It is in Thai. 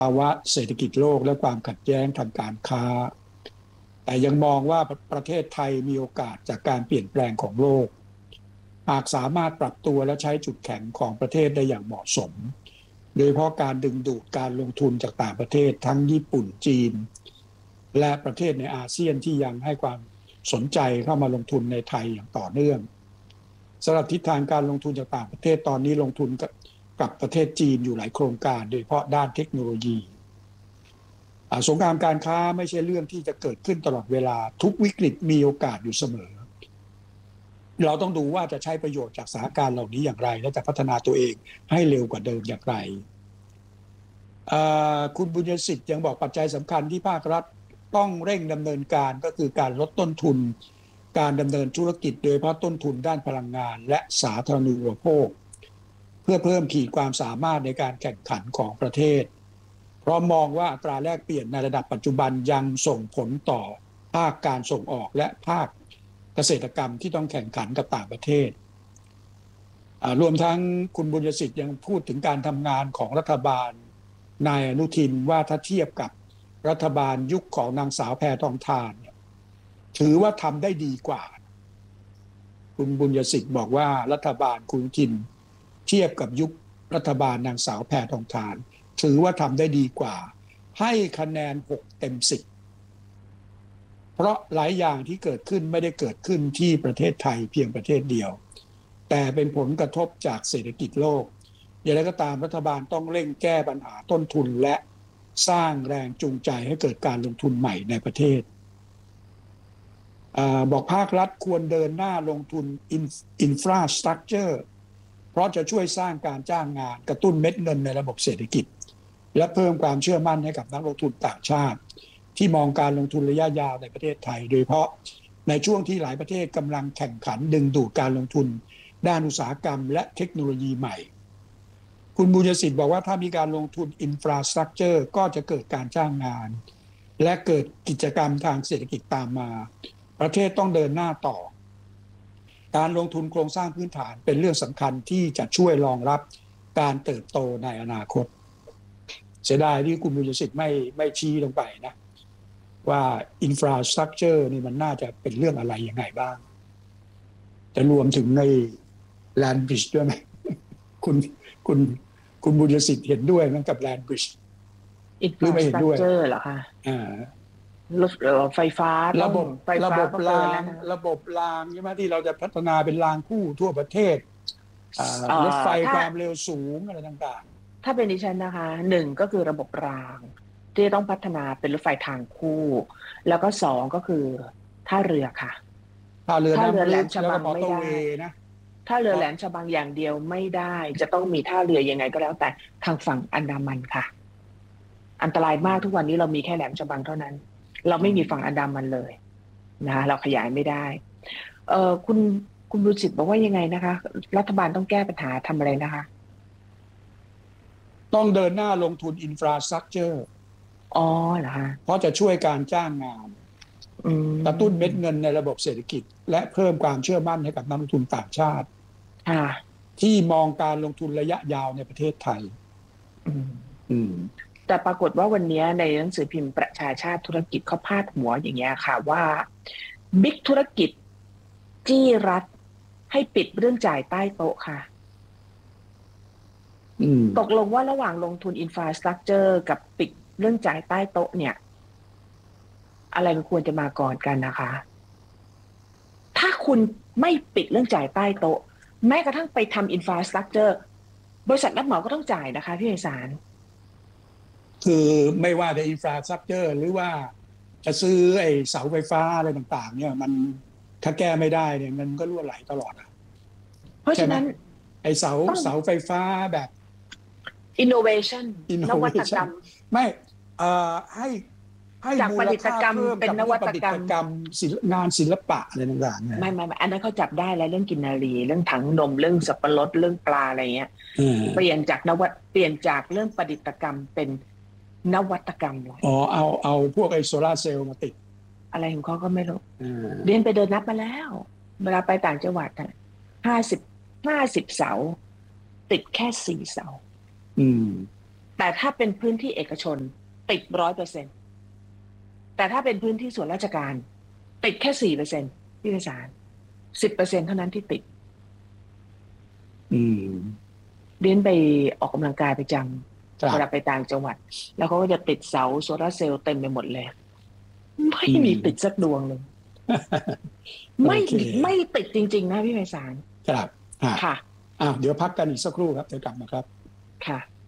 ภาวะเศรษฐกิจโลกและความขัดแย้งทางการค้าแต่ยังมองว่าประเทศไทยมีโอกาสจากการเปลี่ยนแปลงของโลกหากสามารถปรับตัวและใช้จุดแข็งของประเทศได้อย่างเหมาะสมโดยเฉพาะการดึงดูดการลงทุนจากต่างประเทศทั้งญี่ปุ่นจีนและประเทศในอาเซียนที่ยังให้ความสนใจเข้ามาลงทุนในไทยอย่างต่อเนื่องสำหรับทิศทางการลงทุนจากต่างประเทศตอนนี้ลงทุนกับประเทศจีนอยู่หลายโครงการโดยเฉพาะด้านเทคโนโลยีสงครามการค้าไม่ใช่เรื่องที่จะเกิดขึ้นตลอดเวลาทุกวิกฤตมีโอกาสอยู่เสมอเราต้องดูว่าจะใช้ประโยชน์จากสถานการณ์เหล่านี้อย่างไรและจะพัฒนาตัวเองให้เร็วกว่าเดิมอย่างไรคุณบุญยสิทธิ์ยังบอกปัจจัยสำคัญที่ภาครัฐต้องเร่งดำเนินการก็คือการลดต้นทุนการดำเนินธุรกิจโดยเฉพาะต้นทุนด้านพลังงานและสาธารณูปโภคเพื่อเพิ่มขีดความสามารถในการแข่งขันของประเทศเพราะมองว่าอัตราแลกเปลี่ยนในระดับปัจจุบันยังส่งผลต่อภาคการส่งออกและภาคเกษตรกรรมที่ต้องแข่งขันกับต่างประเทศรวมทั้งคุณบุญยสิทธิ์ยังพูดถึงการทำงานของรัฐบาลนายอนุทินว่าถ้าเทียบกับรัฐบาลยุคของนางสาวแพทองธารถือว่าทำได้ดีกว่าคุณบุญยสิทธิ์บอกว่ารัฐบาลคุณอนุทินเทียบกับยุครัฐบาลนางสาวแพทองธารถือว่าทำได้ดีกว่าให้คะแนน6เต็ม10เพราะหลายอย่างที่เกิดขึ้นไม่ได้เกิดขึ้นที่ประเทศไทยเพียงประเทศเดียวแต่เป็นผลกระทบจากเศรษฐกิจโลกอย่างไรก็ตามรัฐบาลต้องเร่งแก้ปัญหาต้นทุนและสร้างแรงจูงใจให้เกิดการลงทุนใหม่ในประเทศบอกภาครัฐควรเดินหน้าลงทุนอินฟราสตรัคเจอร์เพราะจะช่วยสร้างการจ้างงานกระตุ้นเม็ดเงินในระบบเศรษฐกิจและเพิ่มความเชื่อมั่นให้กับนักลงทุนต่างชาติที่มองการลงทุนระยะยาวในประเทศไทยโดยเฉพาะในช่วงที่หลายประเทศกำลังแข่งขันดึงดูดการลงทุนด้านอุตสาหกรรมและเทคโนโลยีใหม่คุณบุญยสิทธิ์บอกว่าถ้ามีการลงทุนอินฟราสตรัคเจอร์ก็จะเกิดการจ้างงานและเกิดกิจกรรมทางเศรษฐกิจตามมาประเทศต้องเดินหน้าต่อการลงทุนโครงสร้างพื้นฐานเป็นเรื่องสำคัญที่จะช่วยรองรับการเติบโตในอนาคตเสียดายที่คุณบุญยสิทธิ์ไม่ชี้ลงไปนะว่าอินฟราสตรัคเจอร์นี่มันน่าจะเป็นเรื่องอะไรยังไงบ้างจะรวมถึงในแลนด์บริดจ์ด้วยไหมคุณบุญยสิทธิ์เห็นด้วยไหมกับแลนด์บริดจ์หรือไม่เห็นด้วยเหรอคะรถไฟฟ้าระบบรางใช่ไหมที่เราจะพัฒนาเป็นรางคู่ทั่วประเทศรถไฟความเร็วสูงอะไรต่างๆถ้าเป็นดิฉันนะคะ1ก็คือระบบรางที่ต้องพัฒนาเป็นรถไฟทางคู่แล้วก็2ก็คือท่าเรือค่ะท่าเรือแหลมฉบังไม่ได้นะท่าเรือแหลมฉบังอย่างเดียวไม่ได้จะต้องมีท่าเรือยังไงก็แล้วแต่ทางฝั่งอันดามันค่ะอันตรายมากทุกวันนี้เรามีแค่แหลมฉบังเท่านั้นเราไม่มีฝั่งอันดามันเลยนะเราขยายไม่ได้คุณบุญสิทธิ์บอกว่ายังไงนะคะรัฐบาลต้องแก้ปัญหาทำอะไรนะคะต้องเดินหน้าลงทุนอินฟราสตรัคเจอร์เหรอคะเพราะจะช่วยการจ้างงานกระตุ้นเม็ดเงินในระบบเศรษฐกิจและเพิ่มความเชื่อมั่นให้กับนักลงทุนต่างชาติที่มองการลงทุนระยะยาวในประเทศไทยแต่ปรากฏว่าวันนี้ในหนังสือพิมพ์ประชาชาติธุรกิจเขาพาดหัวอย่างเงี้ยค่ะว่าบิ๊กธุรกิจจี้รัฐให้ปิดเรื่องจ่ายใต้โต๊ะค่ะตกลงว่าระหว่างลงทุนอินฟราสตรัคเจอร์กับปิดเรื่องจ่ายใต้โต๊ะเนี่ยอะไรมันควรจะมาก่อนกันนะคะถ้าคุณไม่ปิดเรื่องจ่ายใต้โต๊ะแม้กระทั่งไปทำอินฟราสตรัคเจอร์บริษัทรับเหมาก็ต้องจ่ายนะคะพี่ไพศาลคือไม่ว่าจะอินฟราสตรัคเจอร์หรือว่าจะซื้อไอ้เสาไฟฟ้าอะไรต่างๆเนี่ยมันถ้าแก้ไม่ได้เนี่ยมันก็รั่วไหลตลอดเพราะฉะนั้นไอ้เสาไฟฟ้าแบบ innovation นวัตกรรมไม่ให้จากประดิษฐกรรมเป็นนวัตกรรมงานศิลปะอะไรต่างๆไม่อันนั้นเขาจับได้แล้วเรื่องกินนารีเรื่องถังนมเรื่องสับปะรดเรื่องปลาอะไรเงี้ยเปลี่ยนจากเรื่องประดิษฐกรรมเป็นนวัตกรรมเลยเอาพวกไอ้โซล่าเซลล์มาติดอะไรของเขาก็ไม่รู้เรียนไปเดินนับมาแล้วเวลาไปต่างจังหวัด50 เสาติดแค่4 เสาแต่ถ้าเป็นพื้นที่เอกชนติด100%แต่ถ้าเป็นพื้นที่ส่วนราชการติดแค่4%พี่ไพศาล10%เท่านั้นที่ติดเดินไปออกกำลังกายประจำเวลาไปต่างจังหวัดแล้วเขาก็จะติดเสาโซลาร์เซลล์เต็มไปหมดเลยไม่มีติดสักดวงเลยไม่ติดจริงๆนะพี่ไพศาลครับค่ะเดี๋ยวพักกันอีกสักครู่ครับเดี๋ยวกลับมาครับค่ะ